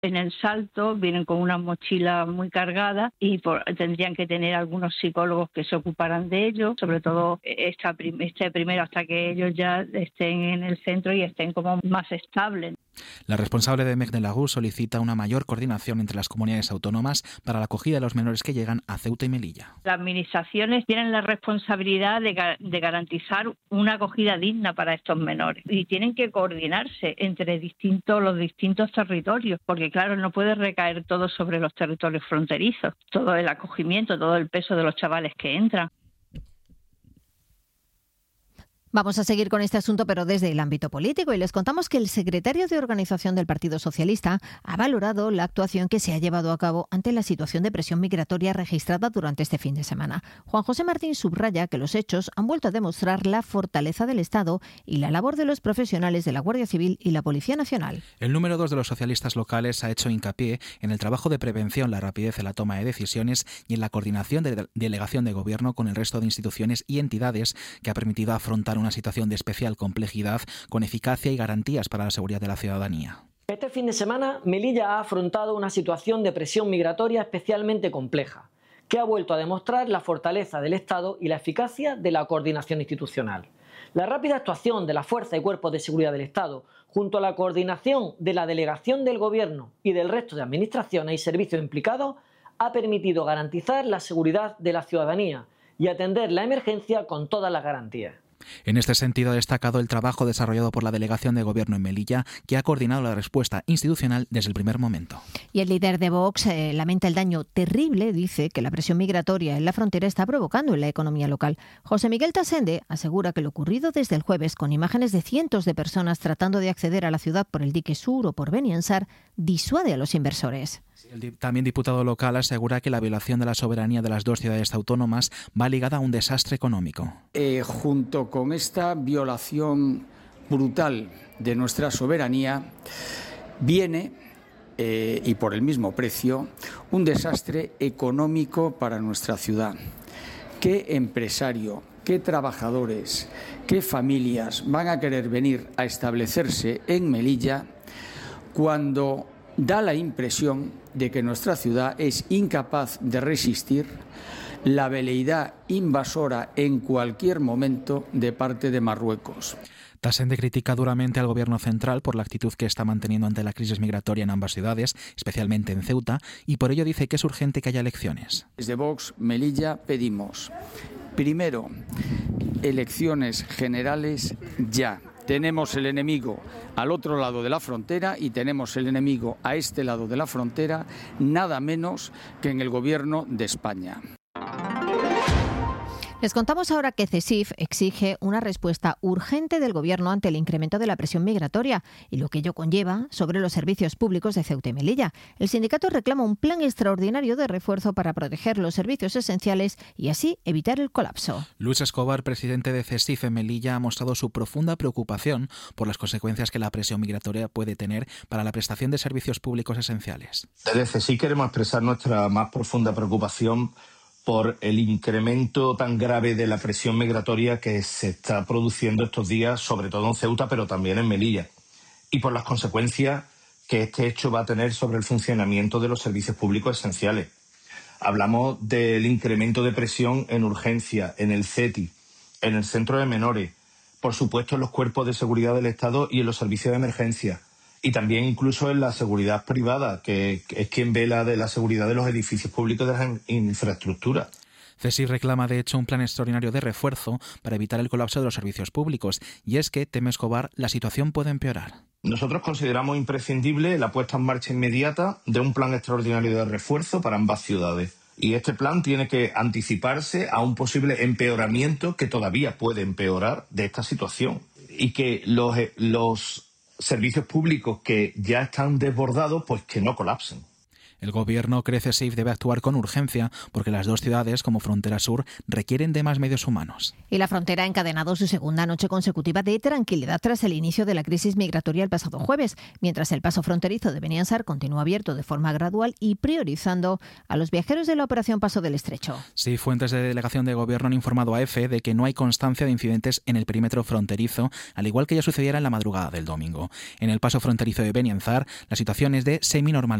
En el Salto vienen con una mochila muy cargada y tendrían que tener algunos psicólogos que se ocuparan de ello, sobre todo primero hasta que ellos ya estén en el centro y estén como más estables. La responsable de MEC de Lagú solicita una mayor coordinación entre las comunidades autónomas para la acogida de los menores que llegan a Ceuta y Melilla. Las administraciones tienen la responsabilidad de garantizar una acogida digna para estos menores y tienen que coordinarse entre los distintos territorios, porque claro, no puede recaer todo sobre los territorios fronterizos, todo el acogimiento, todo el peso de los chavales que entran. Vamos a seguir con este asunto, pero desde el ámbito político, y les contamos que el secretario de Organización del Partido Socialista ha valorado la actuación que se ha llevado a cabo ante la situación de presión migratoria registrada durante este fin de semana. Juan José Martín subraya que los hechos han vuelto a demostrar la fortaleza del Estado y la labor de los profesionales de la Guardia Civil y la Policía Nacional. El número 2 de los socialistas locales ha hecho hincapié en el trabajo de prevención, la rapidez en la toma de decisiones y en la coordinación de delegación de gobierno con el resto de instituciones y entidades que ha permitido afrontar una situación de especial complejidad con eficacia y garantías para la seguridad de la ciudadanía. Este fin de semana, Melilla ha afrontado una situación de presión migratoria especialmente compleja, que ha vuelto a demostrar la fortaleza del Estado y la eficacia de la coordinación institucional. La rápida actuación de la Fuerza y Cuerpos de Seguridad del Estado, junto a la coordinación de la delegación del Gobierno y del resto de administraciones y servicios implicados, ha permitido garantizar la seguridad de la ciudadanía y atender la emergencia con todas las garantías. En este sentido, ha destacado el trabajo desarrollado por la Delegación de Gobierno en Melilla, que ha coordinado la respuesta institucional desde el primer momento. Y el líder de Vox lamenta el daño terrible, dice, que la presión migratoria en la frontera está provocando en la economía local. José Miguel Tasende asegura que lo ocurrido desde el jueves, con imágenes de cientos de personas tratando de acceder a la ciudad por el dique sur o por Beniansar, disuade a los inversores. El también diputado local asegura que la violación de la soberanía de las dos ciudades autónomas va ligada a un desastre económico. Junto con esta violación brutal de nuestra soberanía viene, y por el mismo precio, un desastre económico para nuestra ciudad. ¿Qué empresario, qué trabajadores, qué familias van a querer venir a establecerse en Melilla cuando da la impresión de que nuestra ciudad es incapaz de resistir la veleidad invasora en cualquier momento de parte de Marruecos? Tasende critica duramente al Gobierno central por la actitud que está manteniendo ante la crisis migratoria en ambas ciudades, especialmente en Ceuta, y por ello dice que es urgente que haya elecciones. Desde Vox Melilla pedimos, primero, elecciones generales ya. Tenemos el enemigo al otro lado de la frontera y tenemos el enemigo a este lado de la frontera, nada menos que en el Gobierno de España. Les contamos ahora que CESIF exige una respuesta urgente del Gobierno ante el incremento de la presión migratoria y lo que ello conlleva sobre los servicios públicos de Ceuta y Melilla. El sindicato reclama un plan extraordinario de refuerzo para proteger los servicios esenciales y así evitar el colapso. Luis Escobar, presidente de CESIF en Melilla, ha mostrado su profunda preocupación por las consecuencias que la presión migratoria puede tener para la prestación de servicios públicos esenciales. Desde CESIF queremos expresar nuestra más profunda preocupación por el incremento tan grave de la presión migratoria que se está produciendo estos días, sobre todo en Ceuta, pero también en Melilla, y por las consecuencias que este hecho va a tener sobre el funcionamiento de los servicios públicos esenciales. Hablamos del incremento de presión en urgencia, en el CETI, en el centro de menores, por supuesto en los cuerpos de seguridad del Estado y en los servicios de emergencia, y también incluso en la seguridad privada, que es quien vela de la seguridad de los edificios públicos de las infraestructuras. CESIF reclama, de hecho, un plan extraordinario de refuerzo para evitar el colapso de los servicios públicos, y es que, teme Escobar, la situación puede empeorar. Nosotros consideramos imprescindible la puesta en marcha inmediata de un plan extraordinario de refuerzo para ambas ciudades. Y este plan tiene que anticiparse a un posible empeoramiento que todavía puede empeorar de esta situación. Y que los servicios públicos que ya están desbordados, pues que no colapsen. El gobierno cree que CSIF debe actuar con urgencia porque las dos ciudades, como frontera sur, requieren de más medios humanos. Y la frontera ha encadenado su segunda noche consecutiva de tranquilidad tras el inicio de la crisis migratoria el pasado jueves, mientras el paso fronterizo de Beniansar continúa abierto de forma gradual y priorizando a los viajeros de la operación Paso del Estrecho. Sí, fuentes de delegación de gobierno han informado a EFE de que no hay constancia de incidentes en el perímetro fronterizo, al igual que ya sucediera en la madrugada del domingo. En el paso fronterizo de Beniansar, la situación es de seminormalidad.